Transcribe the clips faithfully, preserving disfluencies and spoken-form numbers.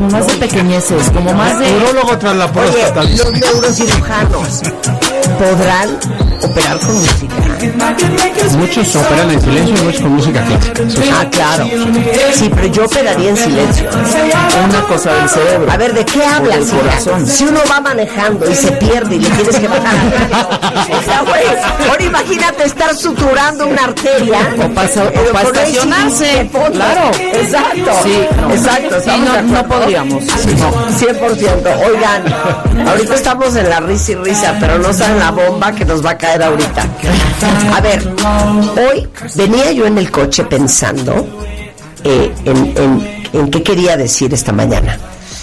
como más de pequeñeces, como más de... Urólogo tras la próstata. Oye, los neurocirujanos podrán operar con música. Muchos operan en silencio y muchos con música clásica. Ah, claro. Sí, pero yo operaría en silencio. Una cosa del cerebro. A ver, ¿de qué hablas? Corazón. Si uno va manejando y se pierde y le tienes que bajar. O sea, güey, ahora imagínate estar suturando una arteria. O para, o para estacionarse. Claro. Exacto. Sí, no. Exacto. Sí, no, no podríamos. Sí, no. cien por ciento. Oigan, ahorita estamos en la risa y risa, pero no saben la bomba que nos va a caer ahorita. A ver, hoy venía yo en el coche pensando eh, en, en, en qué quería decir esta mañana.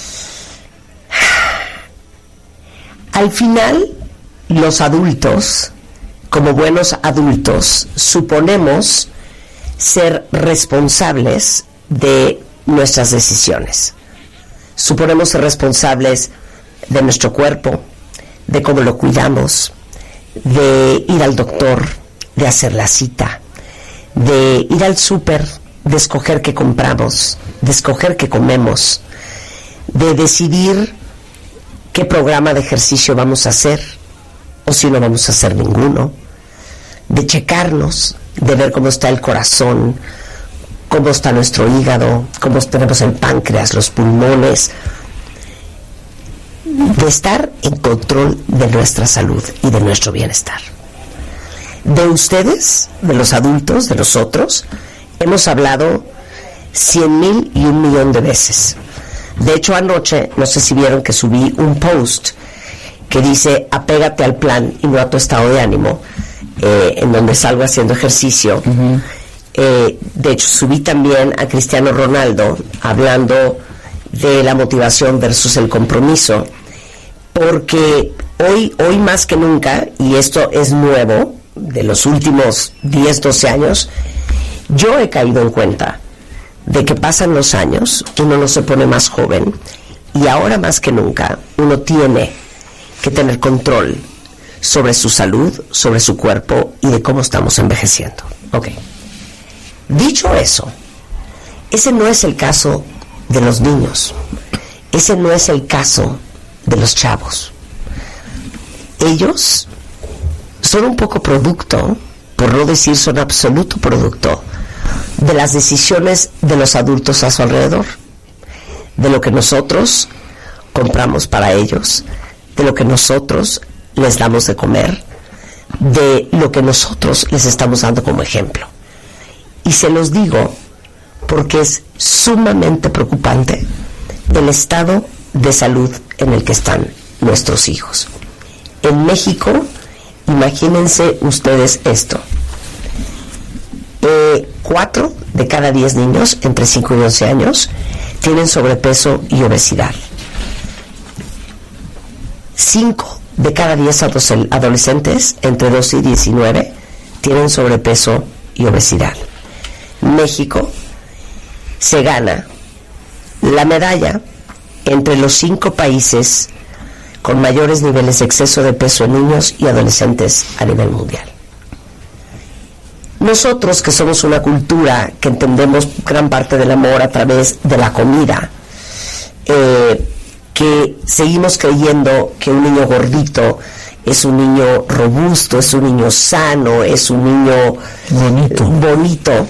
Al final, los adultos, como buenos adultos, suponemos ser responsables de nuestras decisiones. Suponemos ser responsables de nuestro cuerpo, de cómo lo cuidamos, de ir al doctor, de hacer la cita, de ir al súper, de escoger qué compramos, de escoger qué comemos, de decidir qué programa de ejercicio vamos a hacer o si no vamos a hacer ninguno, de checarnos, de ver cómo está el corazón, cómo está nuestro hígado, cómo tenemos el páncreas, los pulmones, de estar en control de nuestra salud y de nuestro bienestar. De ustedes, de los adultos, de nosotros, hemos hablado cien mil y un millón de veces. De hecho, anoche, no sé si vieron que subí un post que dice apégate al plan y no a tu estado de ánimo, eh, en donde salgo haciendo ejercicio. Uh-huh. Eh, de hecho, subí también a Cristiano Ronaldo hablando de la motivación versus el compromiso, porque hoy, hoy más que nunca, y esto es nuevo, de los últimos diez, doce años, yo he caído en cuenta de que pasan los años, uno no se pone más joven, y ahora más que nunca, uno tiene que tener control sobre su salud, sobre su cuerpo y de cómo estamos envejeciendo. Ok. Dicho eso, ese no es el caso de los niños, ese no es el caso de los chavos. Ellos son un poco producto, por no decir son absoluto producto, de las decisiones de los adultos a su alrededor, de lo que nosotros compramos para ellos, de lo que nosotros les damos de comer, de lo que nosotros les estamos dando como ejemplo. Y se los digo porque es sumamente preocupante el estado de salud en el que están nuestros hijos. En México, imagínense ustedes esto. Eh, cuatro de cada diez niños entre cinco y once años tienen sobrepeso y obesidad. cinco de cada diez adolescentes entre doce y diecinueve tienen sobrepeso y obesidad. México se gana la medalla entre los cinco países con mayores niveles de exceso de peso en niños y adolescentes a nivel mundial. Nosotros, que somos una cultura que entendemos gran parte del amor a través de la comida, eh, que seguimos creyendo que un niño gordito es un niño robusto, es un niño sano, es un niño bonito, bonito.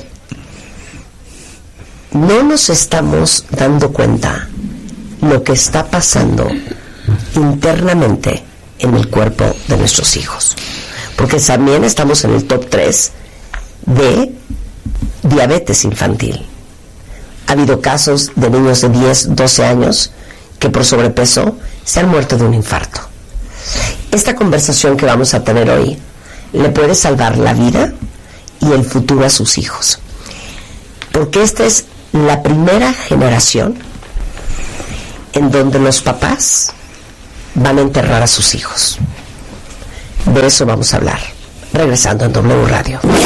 No nos estamos dando cuenta lo que está pasando internamente en el cuerpo de nuestros hijos, porque también estamos en el top tres de diabetes infantil. Ha habido casos de niños de diez, doce años que por sobrepeso se han muerto de un infarto. Esta conversación que vamos a tener hoy le puede salvar la vida y el futuro a sus hijos, porque esta es la primera generación en donde los papás van a enterrar a sus hijos. De eso vamos a hablar regresando en W Radio.